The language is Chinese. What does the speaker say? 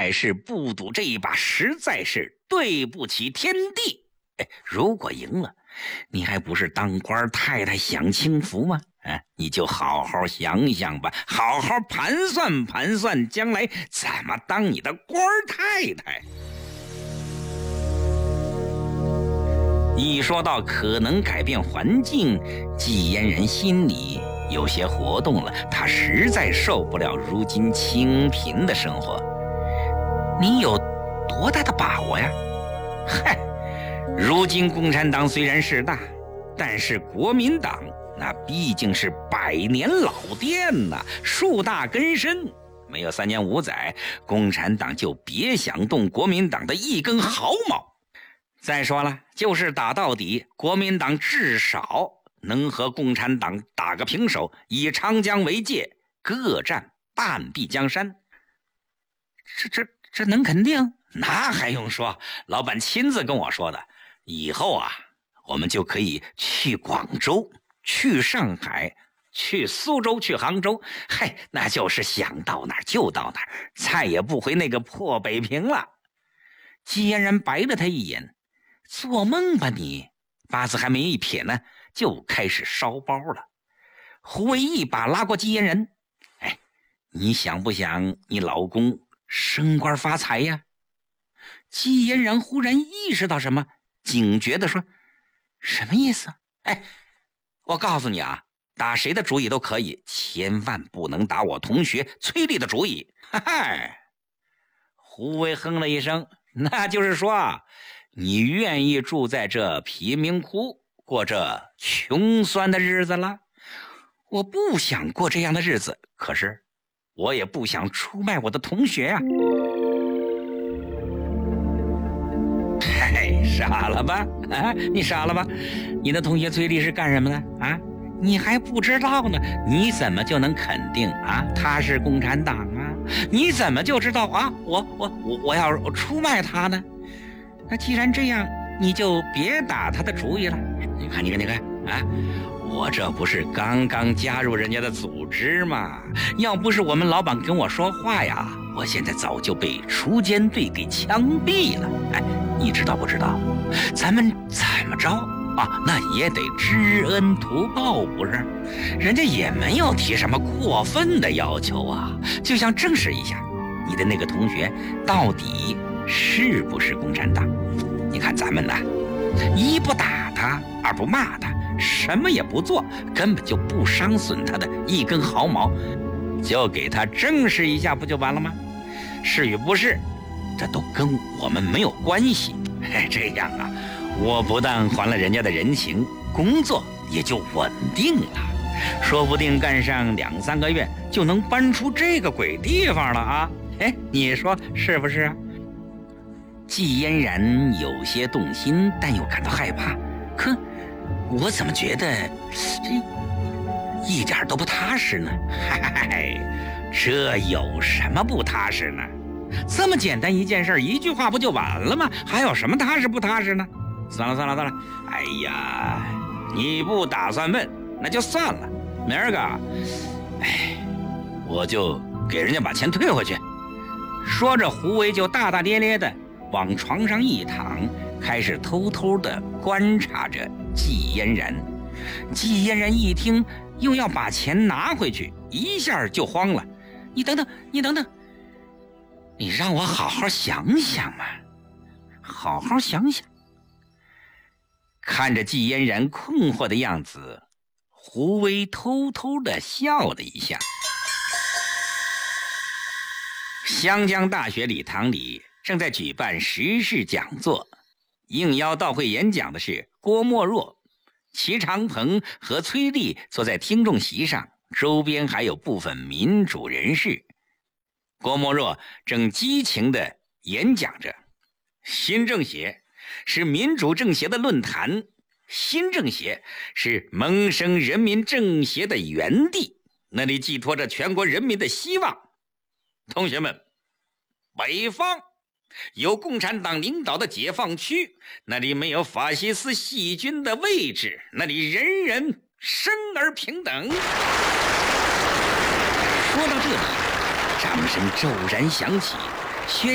在是不赌这一把，实在是对不起天地。如果赢了，你还不是当官太太享清福吗？你就好好想想吧，好好盘算盘算，将来怎么当你的官太太。一说到可能改变环境，季嫣然心里有些活动了，他实在受不了如今清贫的生活。你有多大的把握呀？嗨，如今共产党虽然势大，但是国民党那毕竟是100年老店呐，树大根深，没有3年5载，共产党就别想动国民党的一根毫毛。再说了，就是打到底，国民党至少能和共产党打个平手，以长江为界，各占半壁江山。这能肯定？那还用说，老板亲自跟我说的。以后啊，我们就可以去广州，去上海，去苏州，去杭州，嘿，那就是想到哪儿就到哪儿，再也不回那个破北平了。季嫣然白了他一眼，做梦吧你！八字还没一撇呢，就开始烧包了。胡为一把拉过季嫣然，你想不想你老公升官发财呀？季嫣然忽然意识到什么，警觉地说：什么意思？我告诉你啊，打谁的主意都可以，千万不能打我同学崔丽的主意。哈哈！胡为哼了一声，那就是说你愿意住在这贫民窟，过这穷酸的日子了？我不想过这样的日子，可是我也不想出卖我的同学啊。傻了吧？你傻了吧？你的同学崔丽是干什么的啊？你还不知道呢，你怎么就能肯定啊他是共产党啊？你怎么就知道啊我要出卖他呢？那既然这样，你就别打他的主意了。你看啊，我这不是刚刚加入人家的组织吗？要不是我们老板跟我说话呀，我现在早就被锄奸队给枪毙了。你知道不知道？咱们怎么着啊？那也得知恩图报，不是？人家也没有提什么过分的要求啊，就想证实一下你的那个同学到底是不是共产党。你看咱们呢，一不打他，二不骂他，什么也不做，根本就不伤损他的一根毫毛，就给他证实一下不就完了吗？是与不是，这都跟我们没有关系。这样啊，我不但还了人家的人情，工作也就稳定了，说不定干上2、3个月就能搬出这个鬼地方了啊！你说是不是啊？季嫣然有些动心，但又感到害怕。可我怎么觉得这一点都不踏实呢？这有什么不踏实呢？这么简单一件事，一句话不就完了吗？还有什么踏实不踏实呢？算了，哎呀，你不打算问那就算了，明儿个我就给人家把钱退回去。说着，胡为就大大咧咧的往床上一躺，开始偷偷的观察着季嫣然。季嫣然一听又要把钱拿回去，一下就慌了。你等等，你让我好好想想嘛，好好想想。看着季嫣然困惑的样子，胡为偷偷的笑了一下。湘江大学礼堂里正在举办时事讲座，应邀到会演讲的是郭沫若、齐长鹏和崔丽坐在听众席上，周边还有部分民主人士。郭沫若正激情地演讲着，新政协是民主政协的论坛，新政协是萌生人民政协的原地，那里寄托着全国人民的希望。同学们，北方有共产党领导的解放区，那里没有法西斯细菌的位置，那里人人生而平等。说到这里，掌声骤然响起，